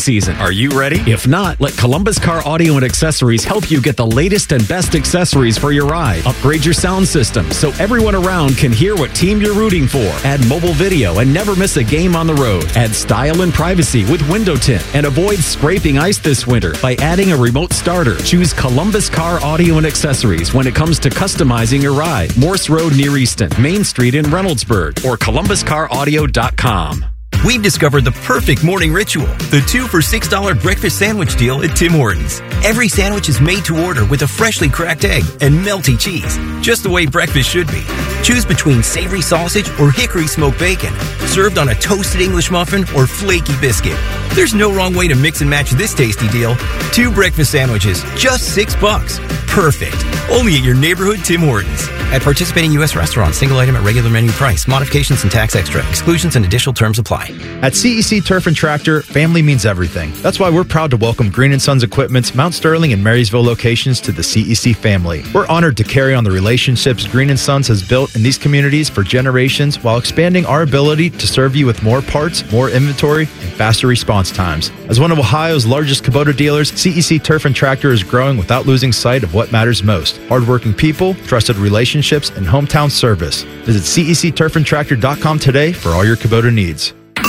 season. Are you ready? If not, let Columbus Car Audio and Accessories help you get the latest and best accessories for your ride. Upgrade your sound system so everyone around can hear what team you're rooting for. Add mobile video and never miss a game on the road. Add style and privacy with window tint and avoid scraping ice this winter by adding a remote starter. Choose Columbus Car Audio and Accessories when it comes to customizing your ride. Morse Road near Easton, Main Street in Reynoldsburg, or columbuscaraudio.com. We've discovered the perfect morning ritual, the 2 for $6 breakfast sandwich deal at Tim Hortons. Every sandwich is made to order with a freshly cracked egg and melty cheese, just the way breakfast should be. Choose between savory sausage or hickory smoked bacon, served on a toasted English muffin or flaky biscuit. There's no wrong way to mix and match this tasty deal. 2 breakfast sandwiches, just $6. Perfect. Only at your neighborhood Tim Hortons. At participating U.S. restaurants, single item at regular menu price. Modifications and tax extra. Exclusions and additional terms apply. At CEC Turf and Tractor, family means everything. That's why we're proud to welcome Green & Sons Equipment's Mount Sterling and Marysville locations to the CEC family. We're honored to carry on the relationships Green & Sons has built in these communities for generations while expanding our ability to serve you with more parts, more inventory, and faster response times. As one of Ohio's largest Kubota dealers, CEC Turf and Tractor is growing without losing sight of what matters most: hardworking people, trusted relationships, and hometown service. Visit CECTurfandTractor.com today for all your Kubota needs.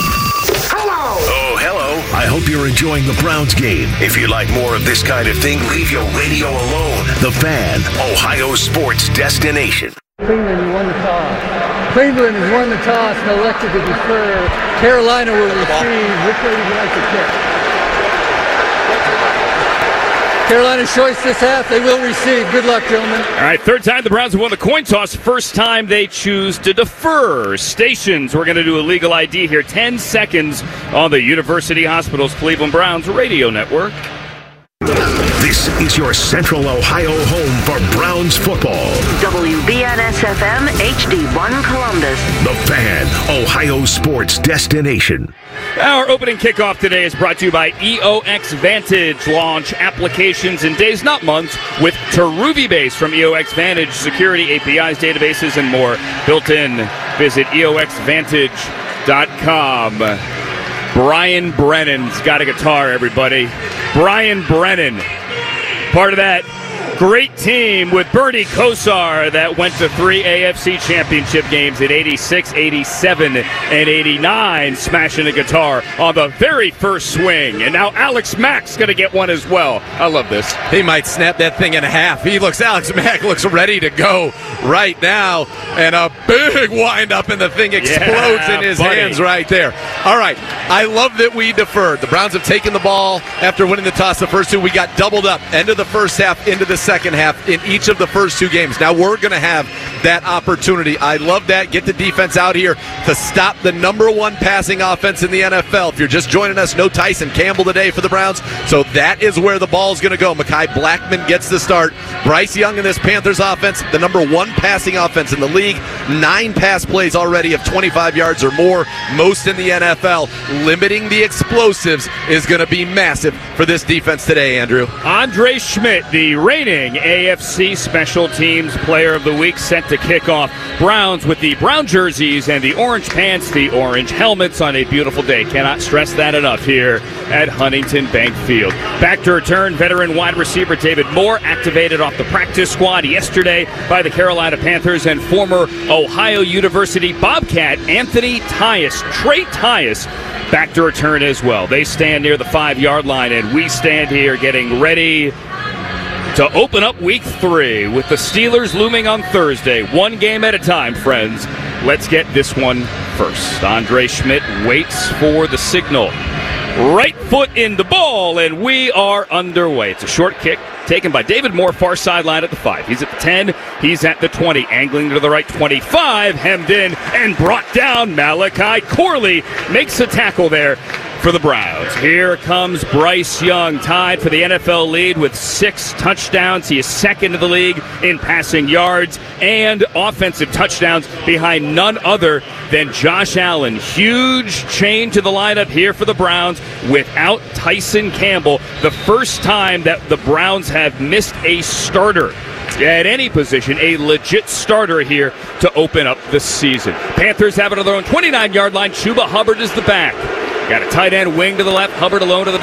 I hope you're enjoying the Browns game. If you like more of this kind of thing, leave your radio alone. The Fan, Ohio sports destination. Cleveland won the toss. Cleveland has won the toss and elected to defer. Carolina will receive. Which way would you like to kick? Carolina's choice this half. They will receive. Good luck, gentlemen. All right, third time the Browns have won the coin toss. First time they choose to defer. Stations, we're going to do a legal ID here. 10 seconds on the University Hospitals Cleveland Browns radio network. This is your Central Ohio home for Browns football. WBNS-FM HD1 Columbus. The Fan, Ohio sports destination. Our opening kickoff today is brought to you by EOX Vantage. Launch applications in days, not months, with Teruvi Base from EOX Vantage. Security, APIs, databases, and more built in. Visit EOXVantage.com. Brian Brennan's got a guitar, everybody. Brian Brennan, part of that great team with Bernie Kosar that went to 3 AFC championship games in 86, 87, and 89, smashing a guitar on the very first swing. And now Alex Mack's going to get one as well. I love this. He might snap that thing in half. Alex Mack looks ready to go right now. And a big wind-up, and the thing explodes in his hands right there. All right, I love that we deferred. The Browns have taken the ball after winning the toss the first two. We got doubled up. End of the first half, into the second half in each of the first 2 games. Now we're going to have that opportunity. I love that. Get the defense out here to stop the number 1 passing offense in the NFL. If you're just joining us, no Tyson Campbell today for the Browns. So that is where the ball is going to go. Mekhi Blackmon gets the start. Bryce Young in this Panthers offense, the number 1 passing offense in the league. 9 pass plays already of 25 yards or more, most in the NFL. Limiting the explosives is going to be massive for this defense today, Andrew. Andre Schmidt, the reigning AFC Special Teams Player of the Week, set to kick off. Browns with the brown jerseys and the orange pants, the orange helmets on a beautiful day. Cannot stress that enough here at Huntington Bank Field. Back to return, veteran wide receiver David Moore, activated off the practice squad yesterday by the Carolina Panthers, and former Ohio University Bobcat Anthony Tyus, Trey Tyus, back to return as well. They stand near the 5-yard line, and we stand here getting ready to open up week 3 with the Steelers looming on Thursday. 1 game at a time, friends. Let's get this one first. Andre Schmidt waits for the signal. Right foot in the ball, and we are underway. It's a short kick taken by David Moore, far sideline at the 5. He's at the 10. He's at the 20. Angling to the right, 25. Hemmed in and brought down. Malachi Corley makes a tackle there for the Browns. Here comes Bryce Young, tied for the NFL lead with 6 touchdowns. He is second in the league in passing yards and offensive touchdowns, behind none other than Josh Allen. Huge change to the lineup here for the Browns without Tyson Campbell. The first time that the Browns have missed a starter at any position, a legit starter here to open up the season. Panthers have it on their own 29-yard line. Chuba Hubbard is the back. Got a tight end wing to the left, Hubbard alone to the back.